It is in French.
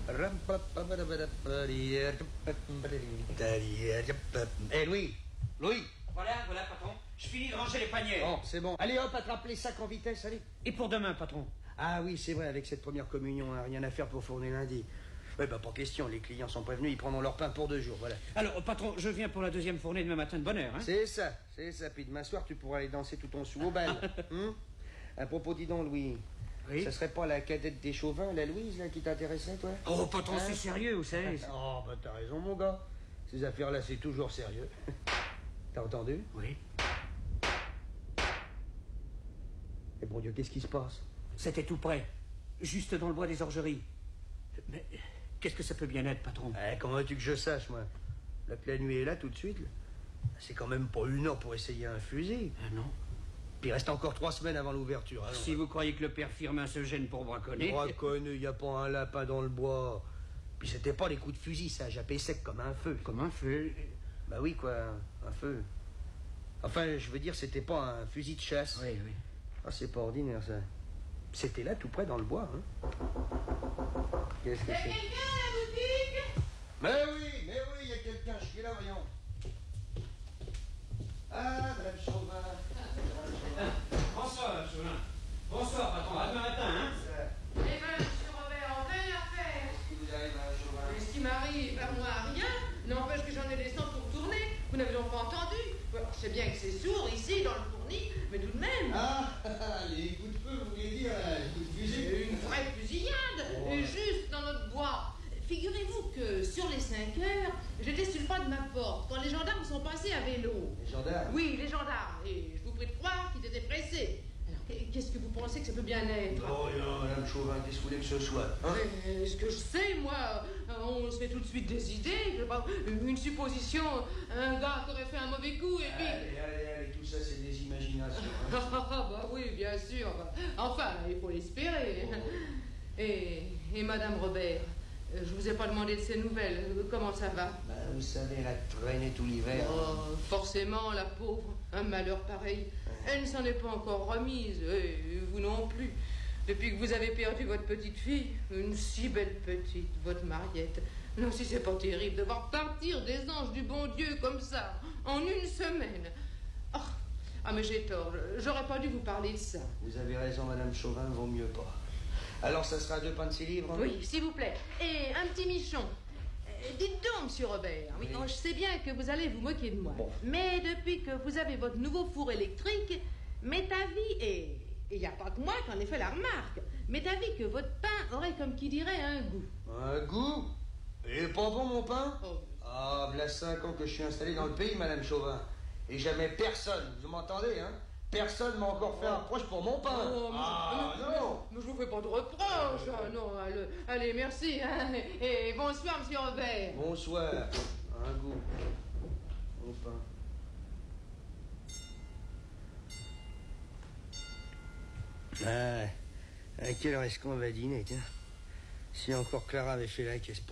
Louis. Louis. Voilà, patron. Je finis de ranger les paniers. Bon, c'est bon. Allez hop, attrape les sacs en vitesse, allez. Et pour demain, patron? Ah oui, c'est vrai, avec cette première communion, hein, rien à faire pour fourner lundi. Ouais, pas question, les clients sont prévenus, ils prendront leur pain pour 2 jours, voilà. Alors, patron, je viens pour la deuxième fournée demain matin de bonne heure, hein? C'est ça. Puis demain soir, tu pourras aller danser tout ton sou au bal. À propos, dis donc, Louis. Oui? Ça serait pas la cadette des Chauvins, la Louise, là, qui t'intéressait, toi? Oh, patron, c'est sérieux, vous savez. Oh, bah t'as raison, mon gars. Ces affaires-là, c'est toujours sérieux. T'as entendu? Oui. Et bon Dieu, qu'est-ce qui se passe? C'était tout près. Juste dans le bois des orgeries. Mais qu'est-ce que ça peut bien être, patron? Comment veux-tu que je sache, moi? Là que la nuit est là, tout de suite, là. C'est quand même pas 1 heure pour essayer un fusil. Non. Puis il reste encore 3 semaines avant l'ouverture. Alors, si vous croyez que le père Firmin se gêne pour braconner... Braconner, y a pas un lapin dans le bois. Puis c'était pas des coups de fusil, ça, jappé sec comme un feu. Comme un feu? Bah oui, quoi, un feu. Enfin, je veux dire, c'était pas un fusil de chasse. Oui. Ah, c'est pas ordinaire, ça. C'était là, tout près, dans le bois, hein. Qu'est-ce que c'est? Y a quelqu'un à la boutique? Mais oui, il y a quelqu'un, je suis là, voyons. Ah, Madame Chauvin. Bonsoir, Chauvin. Bonsoir, patron. À demain matin, hein? Eh ben, monsieur Robert, en pleine affaire. Qu'est-ce qui vous arrive, Madame Chauvin? Et ce qui m'arrive, à moi, rien, n'empêche que j'en ai des cent pour tourner. Vous n'avez donc pas entendu? Alors, je sais bien que c'est sourd ici, dans le fourni, mais tout de même. Ah, les coups de feu, vous voulez dire, les coups de fusil? C'est une vraie fusillade, et juste dans notre bois. Figurez-vous que sur les 5 heures, j'étais sur le pas de ma porte quand les gendarmes sont passés à vélo. Les gendarmes? Oui, les gendarmes. Et je vous prie de croire qu'ils étaient pressés. Alors, qu'est-ce que vous pensez que ça peut bien être? Oh, Madame Chauvin, qu'est-ce que vous voulez que ce soit, hein? Ce que je sais, moi, on se fait tout de suite des idées. Je sais pas, une supposition, un gars qui aurait fait un mauvais coup et puis... Allez, tout ça, c'est des imaginations. Hein. bah oui, bien sûr. Enfin, il faut l'espérer. Oh. Et Madame Robert, je vous ai pas demandé de ses nouvelles. Comment ça va? Bah, vous savez, elle a traîné tout l'hiver. Oh, forcément, la pauvre. Un malheur pareil. Elle ne s'en est pas encore remise. Et vous non plus. Depuis que vous avez perdu votre petite fille, une si belle petite, votre Mariette. Non, si c'est pas terrible de voir partir des anges du bon Dieu comme ça, en une semaine. Oh, ah, mais j'ai tort. J'aurais pas dû vous parler de ça. Vous avez raison, Madame Chauvin, vaut mieux pas. Alors, ça sera 2 pains de 6 livres, hein? Oui, s'il vous plaît. Et un petit michon. Dites donc, monsieur Robert, oui, je sais bien que vous allez vous moquer de moi. Bon. Mais depuis que vous avez votre nouveau four électrique, m'est avis, et il n'y a pas que moi qui en ai fait la remarque, m'est avis que votre pain aurait, comme qui dirait, un goût. Un goût? Il est pas bon, mon pain? Oh. Ah, voilà 5 ans que je suis installé dans le pays, Madame Chauvin. Et jamais personne, vous m'entendez, hein? Personne m'a encore fait un reproche pour mon pain. Oh, non! Mais je vous fais pas de reproche. Non, allez, merci. Hein, et bonsoir, monsieur Robert. Bonsoir. Un goût. Mon pain. À quelle heure est-ce qu'on va dîner, tiens? Si encore Clara avait fait la caisse.